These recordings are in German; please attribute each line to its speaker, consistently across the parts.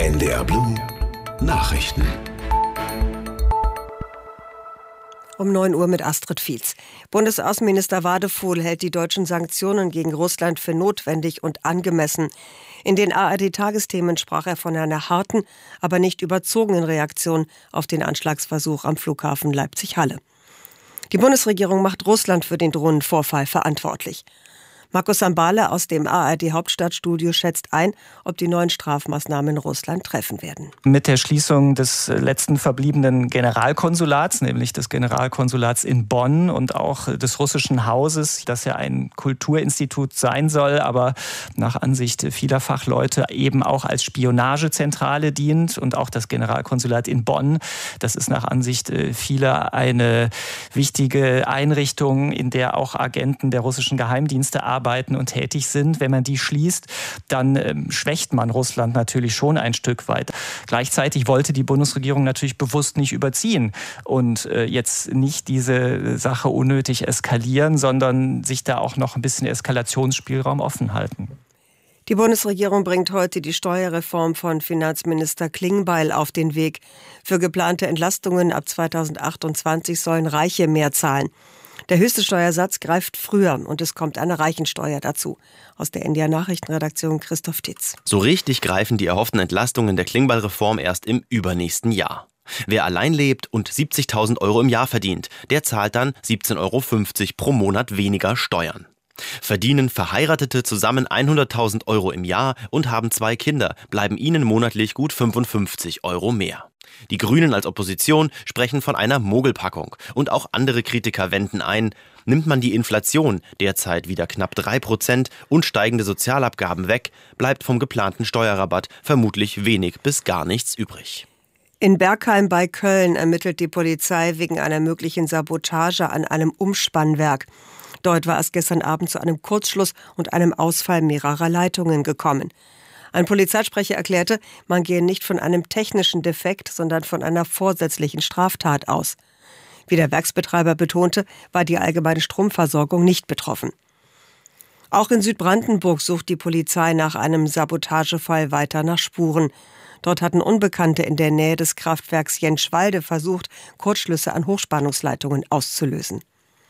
Speaker 1: NDR Blue Nachrichten.
Speaker 2: Um 9 Uhr mit Astrid Fietz. Bundesaußenminister Wadefuhl hält die deutschen Sanktionen gegen Russland für notwendig und angemessen. In den ARD-Tagesthemen sprach er von einer harten, aber nicht überzogenen Reaktion auf den Anschlagsversuch am Flughafen Leipzig-Halle. Die Bundesregierung macht Russland für den Drohnenvorfall verantwortlich. Markus Sambale aus dem ARD-Hauptstadtstudio schätzt ein, ob die neuen Strafmaßnahmen Russland treffen werden.
Speaker 3: Mit der Schließung des letzten verbliebenen Generalkonsulats, nämlich des Generalkonsulats in Bonn und auch des russischen Hauses, das ja ein Kulturinstitut sein soll, aber nach Ansicht vieler Fachleute eben auch als Spionagezentrale dient, und auch das Generalkonsulat in Bonn, das ist nach Ansicht vieler eine wichtige Einrichtung, in der auch Agenten der russischen Geheimdienste arbeiten und tätig sind. Wenn man die schließt, dann schwächt man Russland natürlich schon ein Stück weit. Gleichzeitig wollte die Bundesregierung natürlich bewusst nicht überziehen und jetzt nicht diese Sache unnötig eskalieren, sondern sich da auch noch ein bisschen Eskalationsspielraum offen halten.
Speaker 2: Die Bundesregierung bringt heute die Steuerreform von Finanzminister Klingbeil auf den Weg. Für geplante Entlastungen ab 2028 sollen Reiche mehr zahlen. Der höchste Steuersatz greift früher und es kommt eine Reichensteuer dazu. Aus der NDR Nachrichtenredaktion Christoph Titz.
Speaker 4: So richtig greifen die erhofften Entlastungen der Klingbeil-Reform erst im übernächsten Jahr. Wer allein lebt und 70.000 Euro im Jahr verdient, der zahlt dann 17,50 Euro pro Monat weniger Steuern. Verdienen Verheiratete zusammen 100.000 Euro im Jahr und haben 2 Kinder, bleiben ihnen monatlich gut 55 Euro mehr. Die Grünen als Opposition sprechen von einer Mogelpackung und auch andere Kritiker wenden ein, nimmt man die Inflation, derzeit wieder knapp 3%, und steigende Sozialabgaben weg, bleibt vom geplanten Steuerrabatt vermutlich wenig bis gar nichts übrig.
Speaker 2: In Bergheim bei Köln ermittelt die Polizei wegen einer möglichen Sabotage an einem Umspannwerk. Dort war es gestern Abend zu einem Kurzschluss und einem Ausfall mehrerer Leitungen gekommen. Ein Polizeisprecher erklärte, man gehe nicht von einem technischen Defekt, sondern von einer vorsätzlichen Straftat aus. Wie der Werksbetreiber betonte, war die allgemeine Stromversorgung nicht betroffen. Auch in Südbrandenburg sucht die Polizei nach einem Sabotagefall weiter nach Spuren. Dort hatten Unbekannte in der Nähe des Kraftwerks Jenschwalde versucht, Kurzschlüsse an Hochspannungsleitungen auszulösen.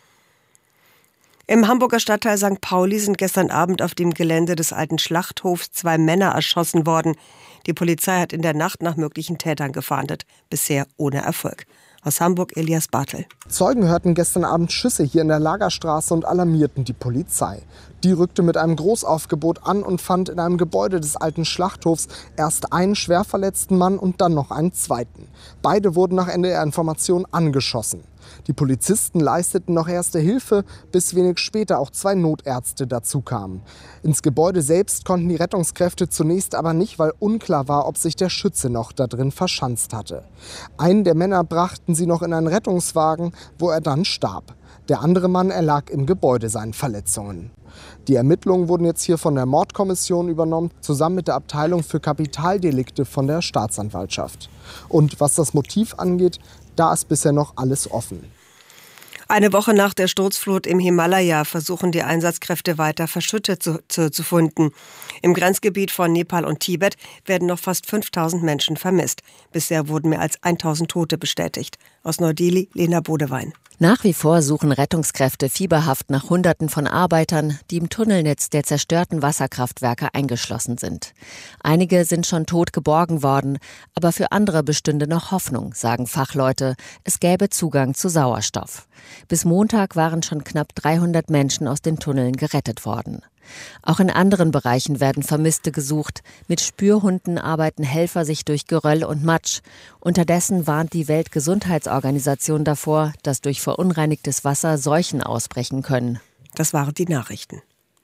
Speaker 2: Im Hamburger Stadtteil St. Pauli sind gestern Abend auf dem Gelände des alten Schlachthofs 2 Männer erschossen worden. Die Polizei hat in der Nacht nach möglichen Tätern gefahndet, bisher ohne Erfolg. Aus Hamburg Elias Bartel.
Speaker 5: Zeugen hörten gestern Abend Schüsse hier in der Lagerstraße und alarmierten die Polizei. Die rückte mit einem Großaufgebot an und fand in einem Gebäude des alten Schlachthofs erst einen schwer verletzten Mann und dann noch einen zweiten. Beide wurden nach Ende der Information angeschossen. Die Polizisten leisteten noch erste Hilfe, bis wenig später auch 2 Notärzte dazukamen. Ins Gebäude selbst konnten die Rettungskräfte zunächst aber nicht, weil unklar war, ob sich der Schütze noch da drin verschanzt hatte. Einen der Männer brachten sie noch in einen Rettungswagen, wo er dann starb. Der andere Mann erlag im Gebäude seinen Verletzungen. Die Ermittlungen wurden jetzt hier von der Mordkommission übernommen, zusammen mit der Abteilung für Kapitaldelikte von der Staatsanwaltschaft. Und was das Motiv angeht, da ist bisher noch alles offen.
Speaker 2: Eine Woche nach der Sturzflut im Himalaya versuchen die Einsatzkräfte weiter Verschüttete zu finden. Im Grenzgebiet von Nepal und Tibet werden noch fast 5.000 Menschen vermisst. Bisher wurden mehr als 1.000 Tote bestätigt. Aus Neu-Delhi, Lena Bodewein.
Speaker 6: Nach wie vor suchen Rettungskräfte fieberhaft nach Hunderten von Arbeitern, die im Tunnelnetz der zerstörten Wasserkraftwerke eingeschlossen sind. Einige sind schon tot geborgen worden, aber für andere bestünde noch Hoffnung, sagen Fachleute. Es gäbe Zugang zu Sauerstoff. Bis Montag waren schon knapp 300 Menschen aus den Tunneln gerettet worden. Auch in anderen Bereichen werden Vermisste gesucht. Mit Spürhunden arbeiten Helfer sich durch Geröll und Matsch. Unterdessen warnt die Weltgesundheitsorganisation davor, dass durch verunreinigtes Wasser Seuchen ausbrechen können.
Speaker 2: Das waren die Nachrichten.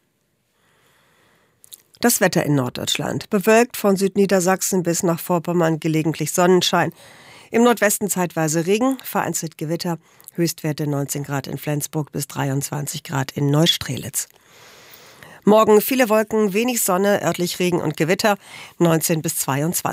Speaker 2: Das Wetter in Norddeutschland. Bewölkt von Südniedersachsen bis nach Vorpommern, gelegentlich Sonnenschein. Im Nordwesten zeitweise Regen, vereinzelt Gewitter. Höchstwerte 19 Grad in Flensburg bis 23 Grad in Neustrelitz. Morgen viele Wolken, wenig Sonne, örtlich Regen und Gewitter, 19 bis 22.